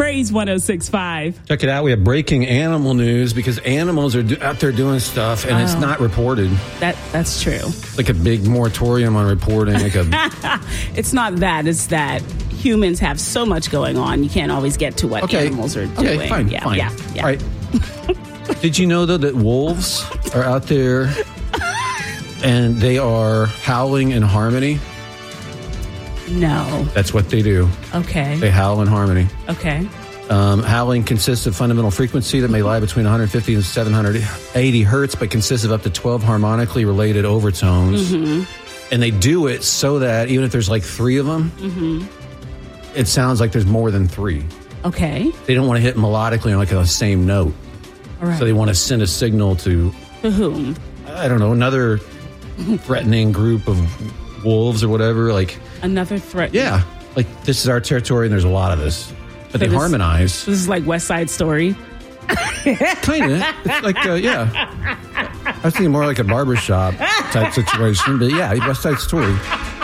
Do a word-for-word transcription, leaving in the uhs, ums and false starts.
Praise one oh six point five. Check it out. We have breaking animal news because animals are do- out there doing stuff and oh, it's not reported. That That's true. Like a big moratorium on reporting. Like a It's not that. It's that humans have so much going on. You can't always get to what okay. animals are doing. Okay, fine, yeah, fine. Yeah, yeah. All right. Did you know, though, that wolves are out there and they are howling in harmony? No. That's what they do. Okay. They howl in harmony. Okay. Um, howling consists of fundamental frequency that may lie between one hundred fifty and seven hundred eighty hertz, but consists of up to twelve harmonically related overtones. Mm-hmm. And they do it so that even if there's like three of them, mm-hmm. it sounds like there's more than three. Okay. They don't want to hit melodically on like the same note. All right. So they want to send a signal to... To whom? I don't know, another threatening group of wolves or whatever. Like Another threat? Yeah. Like, this is our territory and there's a lot of this. But so they this, harmonize. This is like West Side Story? Kind of. It's like, uh, yeah. I was thinking more like a barbershop type situation. But yeah, West Side Story.